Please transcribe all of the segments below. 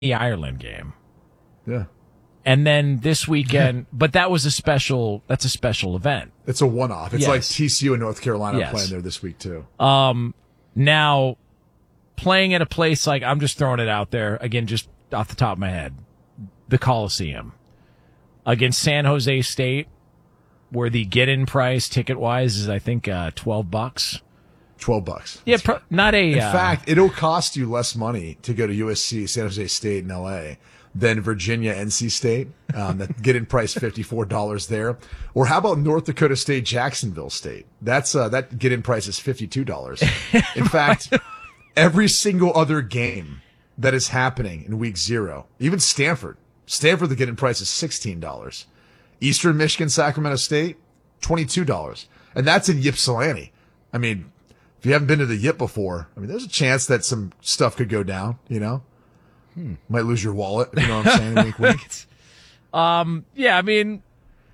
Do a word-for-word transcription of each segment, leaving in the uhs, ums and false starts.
the Ireland game. Yeah. And then this weekend, but that was a special, that's a special event. It's a one-off. It's yes. like T C U and North Carolina yes. playing there this week, too. Um, now, playing at a place like, I'm just throwing it out there, again, just off the top of my head, the Coliseum against San Jose State, where the get-in price ticket-wise is, I think, uh, twelve bucks. twelve bucks. Yeah, pro- not a... In uh, fact, it'll cost you less money to go to U S C, San Jose State, and L A than Virginia, N C State. Um, that get-in price fifty-four dollars there. Or how about North Dakota State, Jacksonville State? That's uh, that get-in price is fifty-two dollars. In fact, every single other game that is happening in week zero, even Stanford, Stanford, the get-in price is sixteen dollars. Eastern Michigan, Sacramento State, twenty-two dollars. And that's in Ypsilanti. I mean, if you haven't been to the Yip before, I mean, there's a chance that some stuff could go down, you know? Hmm. Might lose your wallet, if you know what I'm saying, wink, wink. Um, yeah, I mean,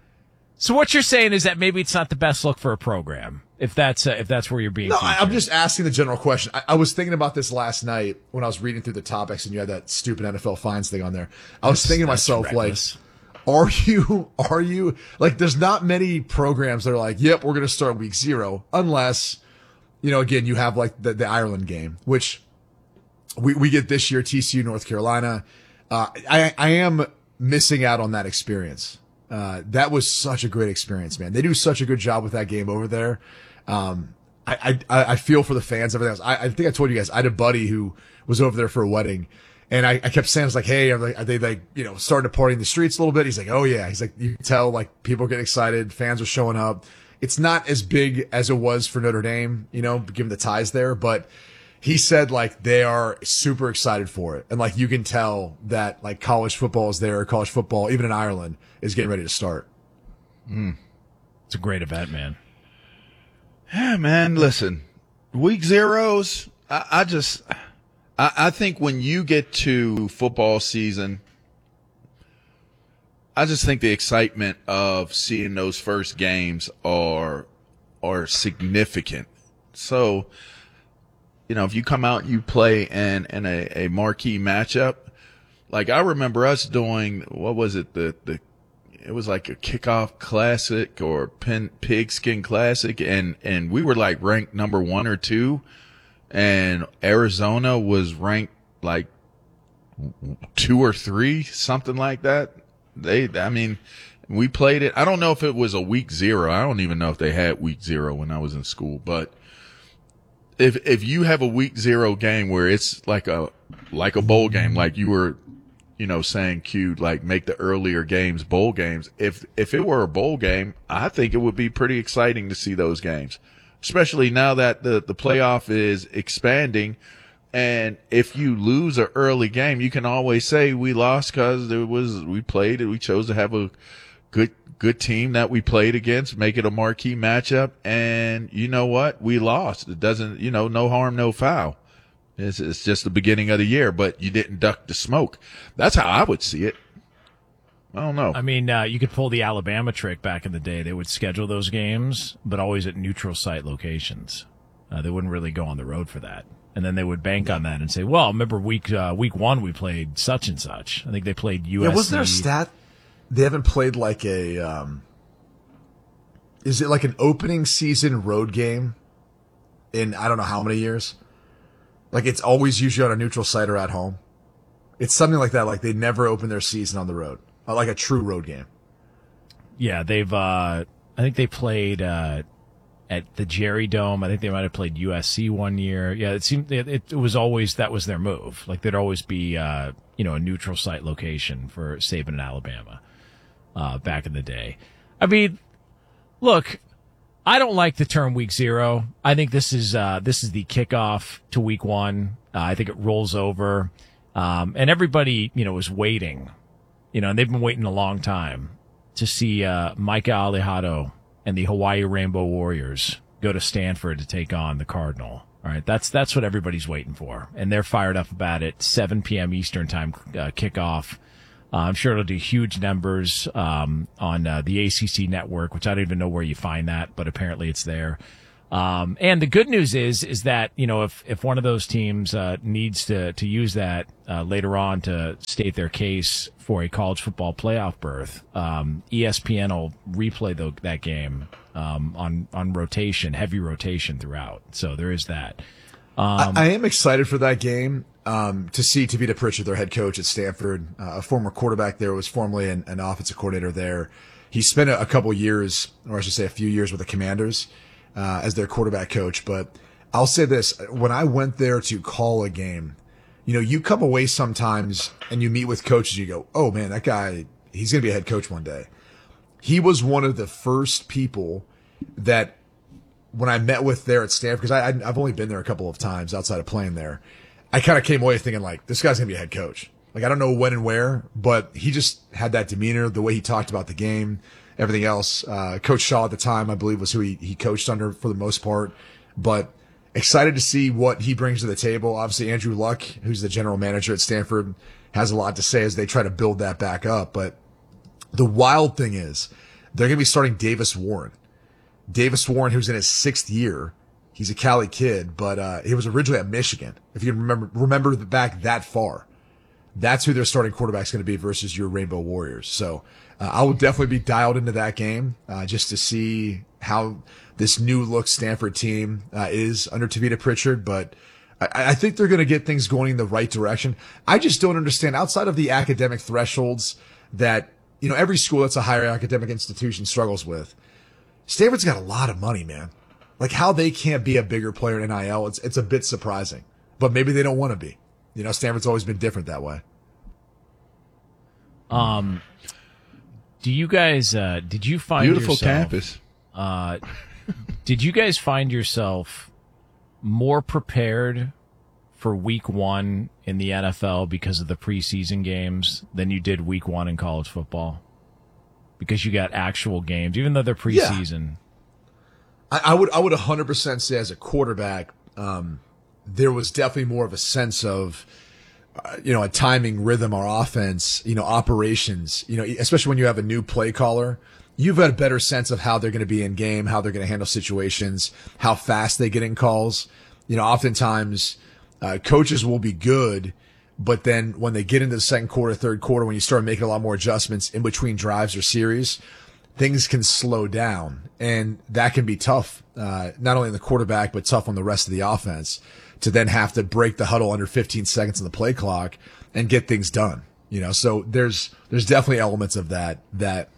so what you're saying is that maybe it's not the best look for a program, if that's uh, if that's where you're being No, featured. I'm just asking the general question. I, I was thinking about this last night when I was reading through the topics and you had that stupid N F L fines thing on there. I was That's, thinking to that's myself, reckless. like, are you, are you, like, there's not many programs that are like, yep, we're going to start week zero, unless, you know, again, you have like the, the Ireland game, which we, we get this year, T C U, North Carolina. Uh, I, I am missing out on that experience. Uh, that was such a great experience, man. They do such a good job with that game over there. Um, I, I, I feel for the fans, everything else. I, I think I told you guys, I had a buddy who was over there for a wedding. And I, I kept saying, I was like, hey, are they, are they like, you know, starting to party in the streets a little bit? He's like, oh yeah. He's like, you can tell, like, people get excited. Fans are showing up. It's not as big as it was for Notre Dame, you know, given the ties there, but he said, like, they are super excited for it. And, like, you can tell that, like, college football is there. College football, even in Ireland, is getting ready to start. Mm. It's a great event, man. Yeah, man, listen, week zeros, I, I just, I, I think when you get to football season, I just think the excitement of seeing those first games are, are significant. So, you know, if you come out and you play in, in a, a marquee matchup, like I remember us doing, what was it? The, the, it was like a kickoff classic or pin, pigskin classic. And, and we were like ranked number one or two, and Arizona was ranked like two or three, something like that. They, I mean, we played it. I don't know if it was a week zero. I don't even know if they had week zero when I was in school, but if, if you have a week zero game where it's like a, like a bowl game, like you were, you know, saying, Q, like make the earlier games bowl games. If, if it were a bowl game, I think it would be pretty exciting to see those games, especially now that the, the playoff is expanding. And if you lose an early game, you can always say we lost because there was, we played and we chose to have a good, good team that we played against, make it a marquee matchup. And you know what? We lost. It doesn't, you know, no harm, no foul. It's, it's just the beginning of the year, but you didn't duck the smoke. That's how I would see it. I don't know. I mean, uh, you could pull the Alabama trick back in the day. They would schedule those games, but always at neutral site locations. Uh, they wouldn't really go on the road for that. And then they would bank on that and say, well, remember week, uh, week one, we played such and such. I think they played U S C. Yeah, was there a stat? They haven't played like a, um, is it like an opening season road game in I don't know how many years? Like it's always usually on a neutral site or at home. It's something like that. Like they never open their season on the road, like a true road game. Yeah, they've, uh, I think they played, uh, at the Jerry Dome. I think they might have played U S C one year. Yeah, it seemed, it, it was always, that was their move. Like there'd always be, uh, you know, a neutral site location for Saban in Alabama, uh, back in the day. I mean, look, I don't like the term week zero. I think this is, uh, this is the kickoff to week one. Uh, I think it rolls over. Um, and everybody, you know, is waiting, you know, and they've been waiting a long time to see, uh, Micah Alejado and the Hawaii Rainbow Warriors go to Stanford to take on the Cardinal. All right. That's, that's what everybody's waiting for. And they're fired up about it. seven p.m. Eastern time, uh, kickoff. Uh, I'm sure it'll do huge numbers, um, on, uh, the A C C network, which I don't even know where you find that, but apparently it's there. Um, and the good news is, is that, you know, if, if one of those teams, uh, needs to, to use that, uh, later on to state their case for a college football playoff berth, um, E S P N will replay the, that game, um, on, on rotation, heavy rotation throughout. So there is that. Um, I, I am excited for that game, um, to see Tavita Pritchard, their head coach at Stanford, uh, a former quarterback there, was formerly an, an offensive coordinator there. He spent a, a couple years, or I should say a few years with the Commanders. Uh, as their quarterback coach. But I'll say this, when I went there to call a game, you know, you come away sometimes and you meet with coaches, you go, oh man, that guy, he's going to be a head coach one day. He was one of the first people that when I met with there at Stanford, because I, I've only been there a couple of times outside of playing there, I kind of came away thinking like, this guy's going to be a head coach. Like, I don't know when and where, but he just had that demeanor, the way he talked about the game, everything else. Uh, Coach Shaw at the time, I believe, was who he, he coached under for the most part. But excited to see what he brings to the table. Obviously, Andrew Luck, who's the general manager at Stanford, has a lot to say as they try to build that back up. But the wild thing is, they're going to be starting Davis Warren. Davis Warren, who's in his sixth year. He's a Cali kid, but uh, he was originally at Michigan. If you can remember, remember back that far. That's who their starting quarterback's going to be versus your Rainbow Warriors. So uh, I will definitely be dialed into that game uh, just to see how this new look Stanford team uh, is under Tavita Pritchard. But I, I think they're going to get things going in the right direction. I just don't understand, outside of the academic thresholds that, you know, every school that's a higher academic institution struggles with. Stanford's got a lot of money, man. Like, how they can't be a bigger player in N I L, it's it's a bit surprising. But maybe they don't want to be. You know, Stanford's always been different that way. Um, do you guys, uh, did you find Beautiful yourself, campus. Uh, did you guys find yourself more prepared for week one in the N F L because of the preseason games than you did week one in college football? Because you got actual games, even though they're preseason. Yeah. I, I would, I would one hundred percent say as a quarterback, um, there was definitely more of a sense of, uh, you know, a timing, rhythm, or offense, you know, operations, you know, especially when you have a new play caller, you've got a better sense of how they're going to be in game, how they're going to handle situations, how fast they get in calls. You know, oftentimes, uh, coaches will be good, but then when they get into the second quarter, third quarter, when you start making a lot more adjustments in between drives or series, things can slow down, and that can be tough, uh, not only on the quarterback, but tough on the rest of the offense to then have to break the huddle under fifteen seconds on the play clock and get things done. You know, so there's, there's definitely elements of that, that,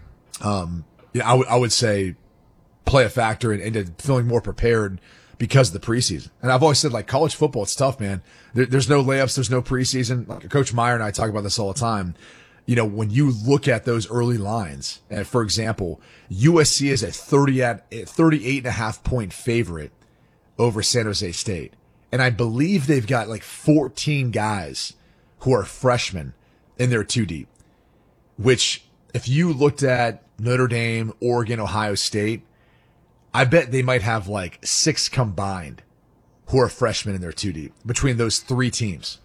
um, you know, I would, I would say play a factor in, into feeling more prepared because of the preseason. And I've always said, like, college football, it's tough, man. There, there's no layups. There's no preseason. Like, Coach Meyer and I talk about this all the time. You know, when you look at those early lines, and for example, U S C is a thirty at thirty-eight and a half point favorite over San Jose State. And I believe they've got like fourteen guys who are freshmen in their two deep, which if you looked at Notre Dame, Oregon, Ohio State, I bet they might have like six combined who are freshmen in their two deep between those three teams.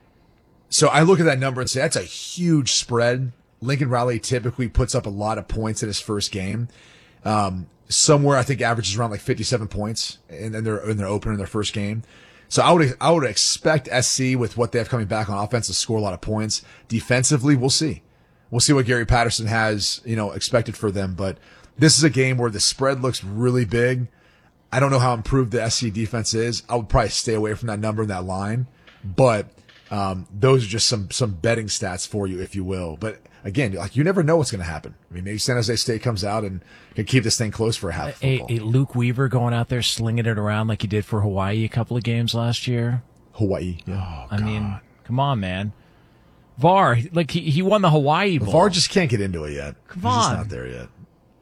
So I look at that number and say, that's a huge spread. Lincoln Riley typically puts up a lot of points in his first game. Um, somewhere I think averages around like fifty-seven points in, in their, in their opener in their first game. So I would, I would expect S C with what they have coming back on offense to score a lot of points. Defensively, we'll see. We'll see what Gary Patterson has, you know, expected for them. But this is a game where the spread looks really big. I don't know how improved the S C defense is. I would probably stay away from that number and that line. But, um, those are just some, some betting stats for you, if you will. But again, like, you never know what's going to happen. I mean, maybe San Jose State comes out and can keep this thing close for a half. A, a Luke Weaver going out there slinging it around like he did for Hawaii a couple of games last year. Hawaii. Yeah. Oh, I God. mean, come on, man. V A R, like he, he won the Hawaii Bowl. V A R just can't get into it yet. Come He's on. just not there yet.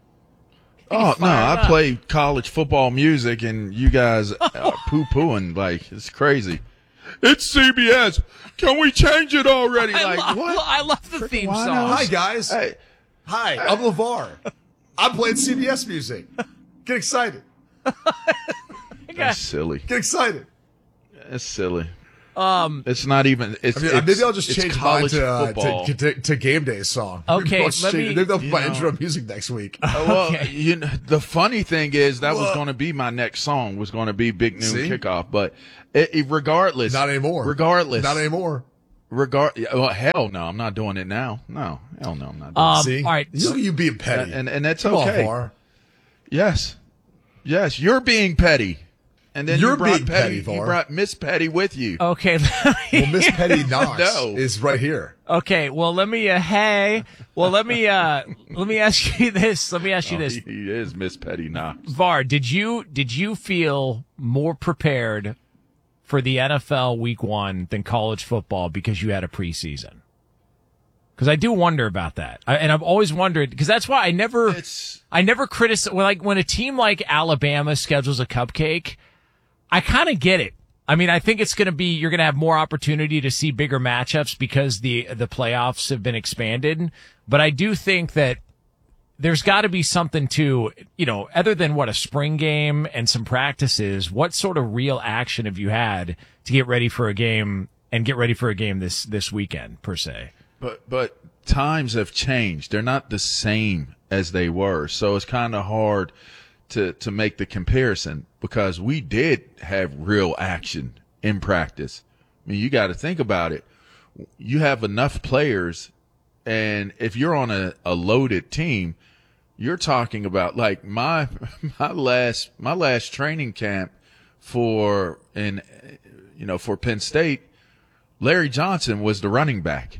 Oh, no, I up. play college football music and you guys uh, poo-pooing. Like, it's crazy. It's C B S. Can we change it already? I Like, love, what? I love the theme why song. not? Hi, guys. Hey, Hi, I'm LeVar. I'm playing C B S music. Get excited. that's silly. Get excited. That's silly. Um, it's not even. It's, I mean, it's maybe I'll just it's change mine college to, uh, football. to, to to Game Day's song. Okay, maybe I'll, just let change, me- maybe they'll put you my know. intro music next week. Well, Okay. you know, the funny thing is that was What? going to be my next song was going to be Big Noon See? Kickoff, but it, it- regardless, Not anymore. Regardless, Not anymore. regard. Well, hell no, I'm not doing it now. No, hell no, I'm not doing Um, See, all right, Look at you being petty. it. And and that's Come okay. on, Var. Yes, yes, you're being petty, and then You're you brought being petty. petty, You Var. brought Miss Petty with you. okay. Well, Miss Petty Knox No. is right here. Okay, well, let me, uh, hey, well, let me, uh, let me ask you this. Let me ask you Oh, this. he, he is Miss Petty Knox. Var, did you, did you feel more prepared for the N F L week one than college football because you had a preseason? Because I do wonder about that. I, and I've always wondered, because that's why I never, It's I never criticize, when, like, when a team like Alabama schedules a cupcake, I kind of get it. I mean, I think it's going to be, you're going to have more opportunity to see bigger matchups because the, the playoffs have been expanded. But I do think that there's got to be something to, you know, other than what a spring game and some practices, what sort of real action have you had to get ready for a game and get ready for a game this, this weekend per se? But but times have changed. They're not the same as they were. So it's kind of hard to to make the comparison because we did have real action in practice. I mean, you got to think about it. You have enough players, and if you're on a, a loaded team, you're talking about like my my last my last training camp for in you know for Penn State, Larry Johnson was the running back.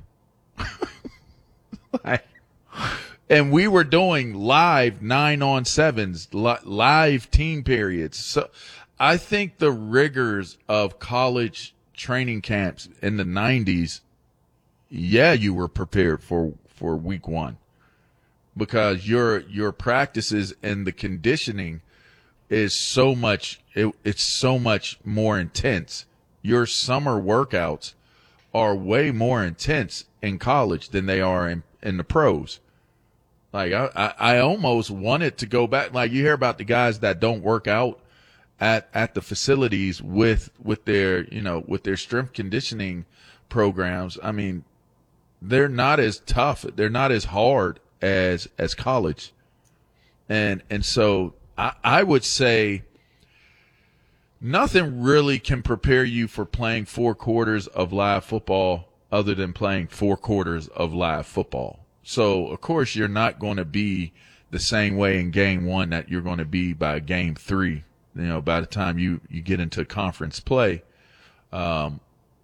Like, and we were doing live nine on sevens, li- live team periods. So I think the rigors of college training camps in the nineties, yeah, you were prepared for, for week one because your, your practices and the conditioning is so much, it, it's so much more intense. Your summer workouts are way more intense in college than they are in, in the pros. Like I, I, I almost wanted to go back. Like you hear about the guys that don't work out at, at the facilities with, with their, you know, with their strength conditioning programs. I mean, they're not as tough. They're not as hard as, as college. And, and so I, I would say nothing really can prepare you for playing four quarters of live football other than playing four quarters of live football. So, of course, you're not going to be the same way in game one that you're going to be by game three, you know, by the time you, you get into conference play. Um,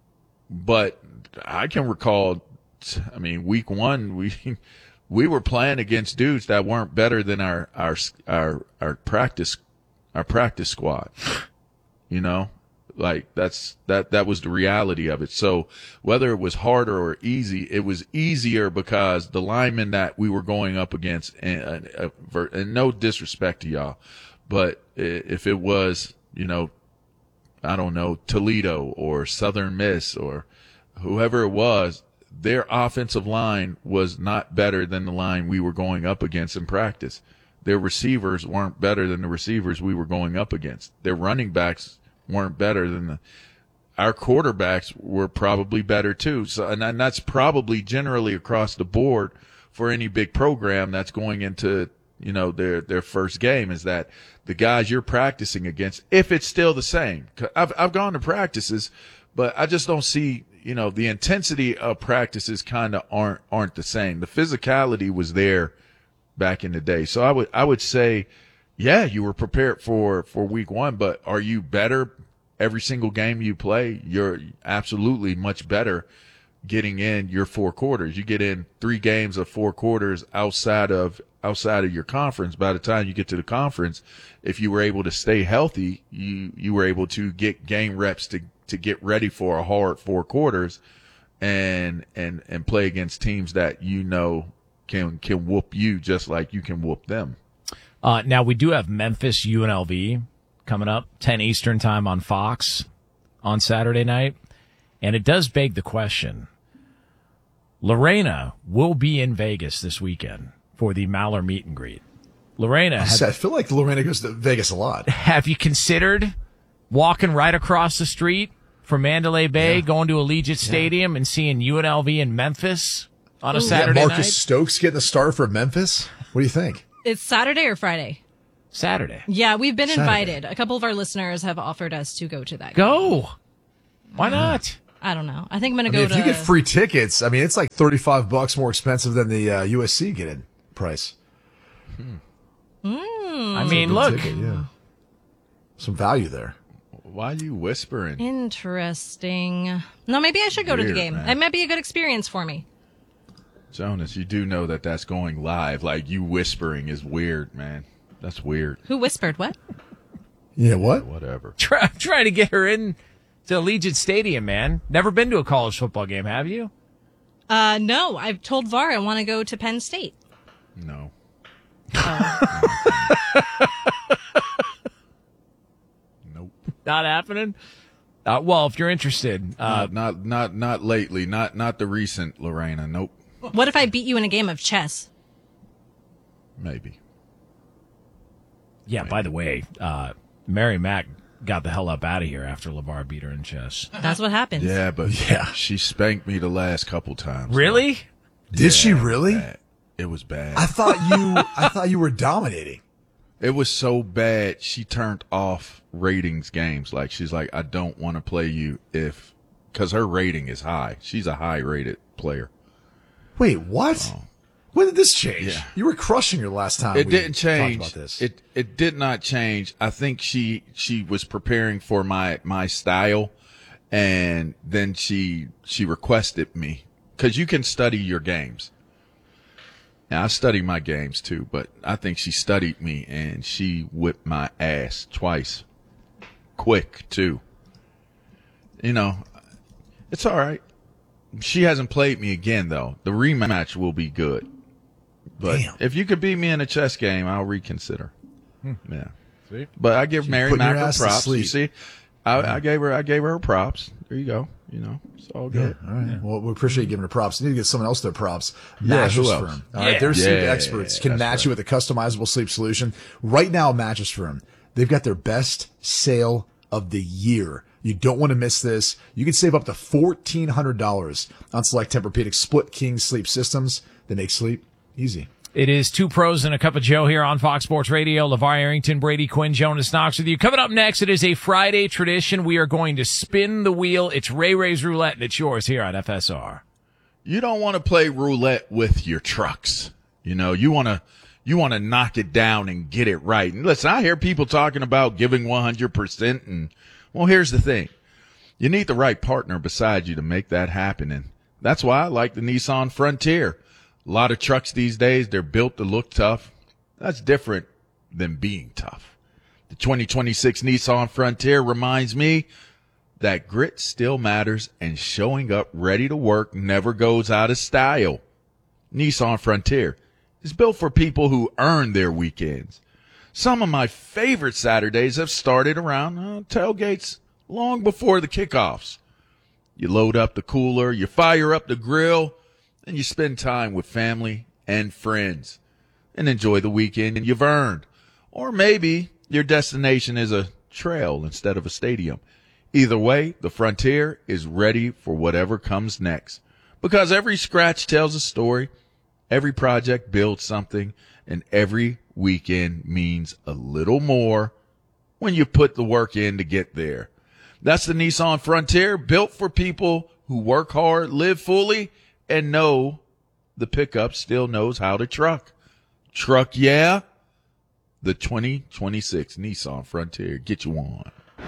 but I can recall, I mean, week one, we, we were playing against dudes that weren't better than our, our, our, our practice, our practice squad, you know? Like that's that that was the reality of it. So whether it was harder or easy, it was easier because the linemen that we were going up against, and, uh, and no disrespect to y'all, but if it was, you know, I don't know, Toledo or Southern Miss or whoever it was, their offensive line was not better than the line we were going up against in practice. Their receivers weren't better than the receivers we were going up against. Their running backs weren't better than the, our quarterbacks were probably better too. So, and, and that's probably generally across the board for any big program that's going into, you know, their, their first game is that the guys you're practicing against, if it's still the same, I've, I've gone to practices, but I just don't see, you know, the intensity of practices kind of aren't, aren't the same. The physicality was there back in the day. So I would, I would say, yeah, you were prepared for, for week one, but are you better every single game you play? You're absolutely much better getting in your four quarters. You get in three games of four quarters outside of, outside of your conference. By the time you get to the conference, if you were able to stay healthy, you, you were able to get game reps to, to get ready for a hard four quarters and, and, and play against teams that, you know, can, can whoop you just like you can whoop them. Uh, now we do have Memphis U N L V coming up, ten Eastern time on Fox on Saturday night. And it does beg the question. Lorena will be in Vegas this weekend for the Maller meet and greet. Lorena, I have, feel like Lorena goes to Vegas a lot. have you considered walking right across the street from Mandalay Bay, Yeah. going to Allegiant Stadium and seeing U N L V in Memphis on a Yeah, Saturday Marcus night? Stokes getting the start for Memphis. What do you think? It's Saturday or Friday? Saturday. Yeah, we've been Saturday. invited. A couple of our listeners have offered us to go to that. Go. Why not? I don't know. I think I'm going I to mean, go if to. you get free tickets, I mean, it's like thirty-five bucks more expensive than the uh, U S C get-in price. I mean, look. Ticket, yeah. Some value there. Why are you whispering? Interesting. No, maybe I should go to the Weird, game. man. That might be a good experience for me. Jonas, you do know that that's going live. Like, you whispering is weird, man. That's weird. Who whispered what? Yeah, what? Whatever. Try, trying to get her in to Allegiant Stadium, man. Never been to a college football game, have you? Uh, no, I've told V A R I want to go to Penn State. No. Nope. Not happening? Uh, well, if you're interested, uh, Not, not, not, not lately. Not, not the recent Lorena. Nope. What if I beat you in a game of chess? Maybe. yeah, by the way, uh, Mary Mack got the hell up out of here after LeVar beat her in chess. That's what happens. Yeah, but Yeah. she spanked me the last couple times. Really? Did she really? Bad. It was bad. I thought you. I thought you were dominating. It was so bad, she turned off ratings games. Like, she's like, I don't want to play you if, because her rating is high. She's a high rated player. Wait, what? When did this change? Yeah. You were crushing her last time. It we didn't talked change. About this. It it did not change. I think she she was preparing for my my style, and then she she requested me, because you can study your games. Now, I study my games too, but I think she studied me, and she whipped my ass twice. Quick, too. You know, it's all right. She hasn't played me again, though. The rematch will be good. But Damn. if you could beat me in a chess game, I'll reconsider. Yeah. See? But I give Mary putting Mack your her ass to props. You sleep. see, I, I gave her I gave her her props. There you go. You know, it's all Yeah, good. all right. Well, we appreciate you giving her props. You need to get someone else their props. Yeah, Mattress who else? Firm. All right, Yeah. their sleep Yeah, experts can that's match right. you with a customizable sleep solution. Right now, Mattress Firm, they've got their best sale of the year. You don't want to miss this. You can save up to fourteen hundred dollars on select Tempur-Pedic split king sleep systems that make sleep easy. It is Two Pros and a Cup of Joe here on Fox Sports Radio. LeVar Arrington, Brady Quinn, Jonas Knox with you. Coming up next, it is a Friday tradition. We are going to spin the wheel. It's Ray Ray's Roulette, and it's yours here on F S R. You don't want to play roulette with your trucks. You know, you want to you want to knock it down and get it right. And listen, I hear people talking about giving one hundred percent, and well, here's the thing. You need the right partner beside you to make that happen. And that's why I like the Nissan Frontier. A lot of trucks these days, they're built to look tough. That's different than being tough. The twenty twenty-six Nissan Frontier reminds me that grit still matters, and showing up ready to work never goes out of style. Nissan Frontier is built for people who earn their weekends. Some of my favorite Saturdays have started around uh, tailgates long before the kickoffs. You load up the cooler, you fire up the grill, and you spend time with family and friends and enjoy the weekend you've earned. Or maybe your destination is a trail instead of a stadium. Either way, the Frontier is ready for whatever comes next. Because every scratch tells a story, every project builds something, and every weekend means a little more when you put the work in to get there. That's the Nissan Frontier, built for people who work hard, live fully, and know the pickup still knows how to truck. Truck, yeah. The twenty twenty-six Nissan Frontier. Get you on.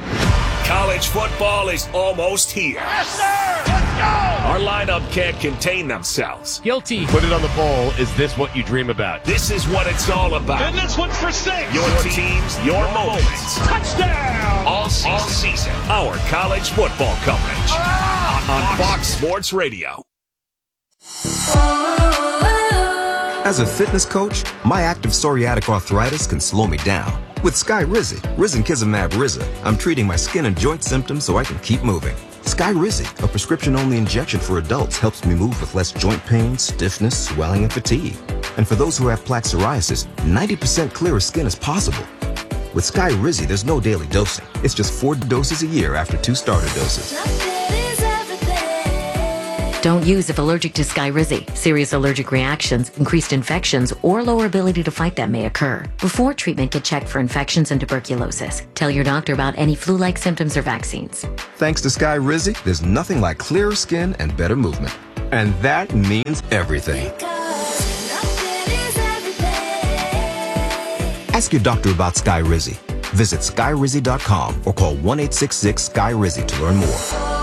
College football is almost here. Yes, sir! Let's go! Our lineup can't contain themselves. Guilty. Put it on the poll. Is this what you dream about? This is what it's all about. And this one's for six. Your teams, your moments. Touchdown! All season. All season. Our college football coverage. On, on Fox Sports Radio. As a fitness coach, my active psoriatic arthritis can slow me down. With Skyrizi, Risankizumab Riza, I'm treating my skin and joint symptoms so I can keep moving. Skyrizi, a prescription-only injection for adults, helps me move with less joint pain, stiffness, swelling, and fatigue. And for those who have plaque psoriasis, ninety percent clearer skin is possible. With Sky Rizzy, there's no daily dosing. It's just four doses a year after two starter doses. Don't use if allergic to Skyrizi. Serious allergic reactions, increased infections, or lower ability to fight them may occur. Before treatment, get checked for infections and tuberculosis. Tell your doctor about any flu-like symptoms or vaccines. Thanks to Sky Rizzy, there's nothing like clearer skin and better movement. And that means everything. Ask your doctor about Sky Rizzy. Visit sky rizzy dot com or call one eight six six Sky Rizzy to learn more.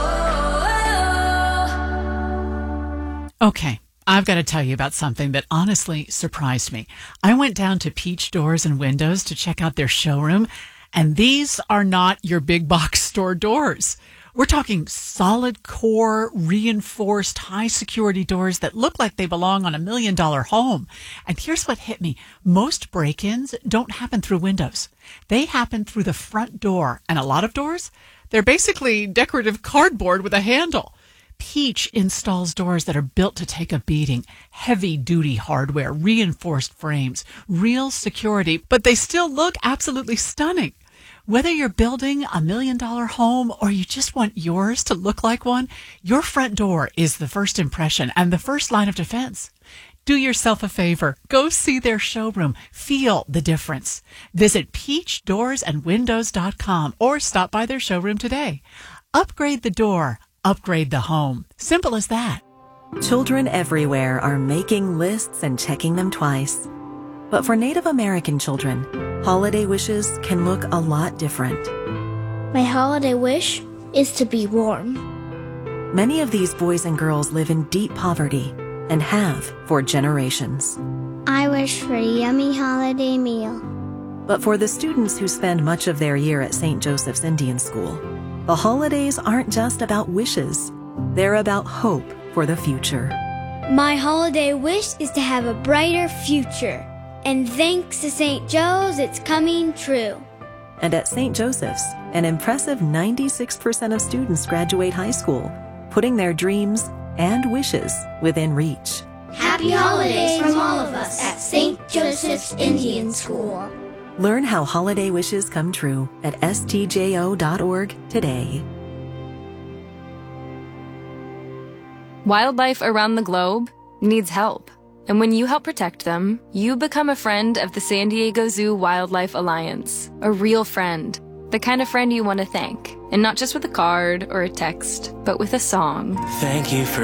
Okay, I've got to tell you about something that honestly surprised me. I went down to Peach Doors and Windows to check out their showroom, and these are not your big box store doors. We're talking solid core, reinforced, high security doors that look like they belong on a million dollar home. And here's what hit me. Most break-ins don't happen through windows. They happen through the front door. And a lot of doors, they're basically decorative cardboard with a handle. Peach installs doors that are built to take a beating, heavy-duty hardware, reinforced frames, real security, but they still look absolutely stunning. Whether you're building a million-dollar home or you just want yours to look like one, your front door is the first impression and the first line of defense. Do yourself a favor. Go see their showroom. Feel the difference. Visit peach doors and windows dot com or stop by their showroom today. Upgrade the door. Upgrade the home. Simple as that. Children everywhere are making lists and checking them twice. But for Native American children, holiday wishes can look a lot different. My holiday wish is to be warm. Many of these boys and girls live in deep poverty and have for generations. I wish for a yummy holiday meal. But for the students who spend much of their year at Saint Joseph's Indian School, the holidays aren't just about wishes. They're about hope for the future. My holiday wish is to have a brighter future. And thanks to Saint Joe's, it's coming true. And at Saint Joseph's, an impressive ninety-six percent of students graduate high school, putting their dreams and wishes within reach. Happy holidays from all of us at Saint Joseph's Indian School. Learn how holiday wishes come true at S T J O dot org today. Wildlife around the globe needs help. And when you help protect them, you become a friend of the San Diego Zoo Wildlife Alliance. A real friend. The kind of friend you want to thank. And not just with a card or a text, but with a song. Thank you for